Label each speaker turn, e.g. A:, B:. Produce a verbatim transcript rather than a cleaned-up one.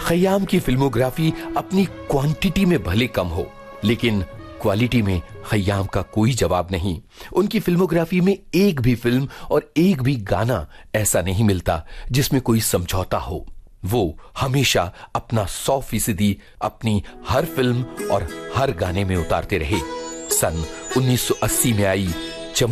A: खयाम की फिल्मोग्राफी अपनी क्वांटिटी में भले कम हो, लेकिन क्वालिटी में खयाम का कोई जवाब नहीं। उनकी फिल्मोग्राफी में एक भी फिल्म और एक भी गाना ऐसा नहीं मिलता जिसमें कोई समझौता हो। वो हमेशा अपना सौ फीसदी अपनी हर फिल्म और हर गाने में उतारते रहे। सन उन्नीस सौ अस्सी में आई